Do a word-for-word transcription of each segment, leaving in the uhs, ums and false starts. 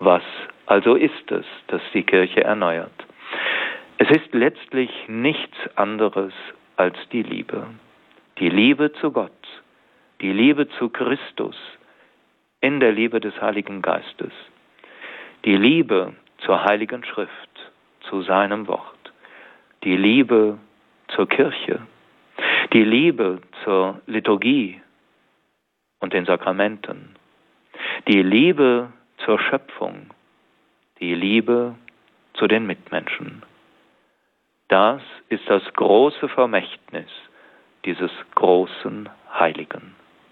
Was also ist es, das die Kirche erneuert? Es ist letztlich nichts anderes als die Liebe. Die Liebe zu Gott, die Liebe zu Christus in der Liebe des Heiligen Geistes, die Liebe zur Heiligen Schrift, zu seinem Wort, die Liebe zur Kirche, die Liebe zur Liturgie und den Sakramenten, die Liebe zur Schöpfung, die Liebe zu den Mitmenschen. Das ist das große Vermächtnis dieses großen Heiligen.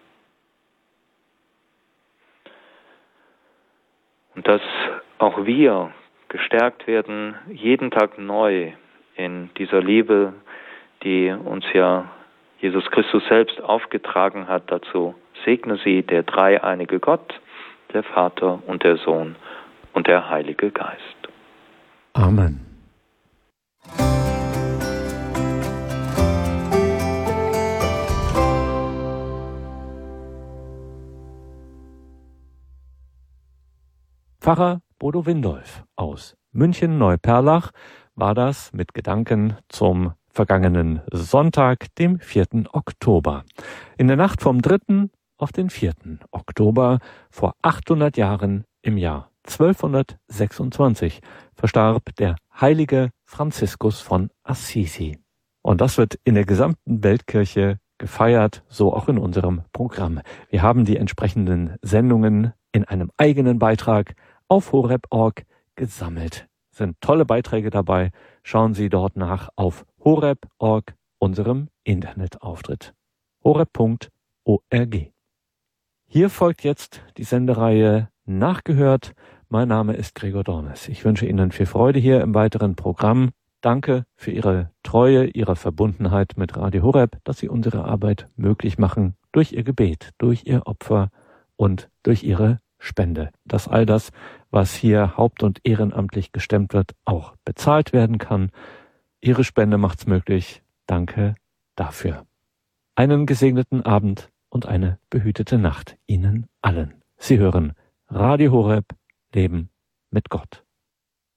Und dass auch wir gestärkt werden, jeden Tag neu in dieser Liebe, die uns ja Jesus Christus selbst aufgetragen hat. Dazu segne sie der dreieinige Gott, der Vater und der Sohn und der Heilige Geist. Amen. Pfarrer Bodo Windolf aus München-Neuperlach war das mit Gedanken zum vergangenen Sonntag, dem vierten Oktober. In der Nacht vom dritten auf den vierten Oktober vor achthundert Jahren im Jahr zwölfhundertsechsundzwanzig verstarb der heilige Franziskus von Assisi. Und das wird in der gesamten Weltkirche gefeiert, so auch in unserem Programm. Wir haben die entsprechenden Sendungen in einem eigenen Beitrag auf horeb punkt org gesammelt. Sind tolle Beiträge dabei. Schauen Sie dort nach auf horeb punkt org, unserem Internetauftritt. horeb punkt org. Hier folgt jetzt die Sendereihe Nachgehört. Mein Name ist Gregor Dornes. Ich wünsche Ihnen viel Freude hier im weiteren Programm. Danke für Ihre Treue, Ihre Verbundenheit mit Radio Horeb, dass Sie unsere Arbeit möglich machen durch Ihr Gebet, durch Ihr Opfer und durch Ihre Spende. Dass all das, was hier haupt- und ehrenamtlich gestemmt wird, auch bezahlt werden kann. Ihre Spende macht's möglich. Danke dafür. Einen gesegneten Abend und eine behütete Nacht Ihnen allen. Sie hören Radio Horeb, Leben mit Gott.